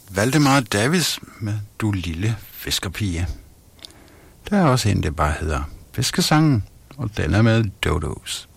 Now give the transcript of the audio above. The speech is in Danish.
Valdemar Davis med Du lille fiskerpige. Der er også en, der bare hedder Fiskesangen, og den er med Dodos.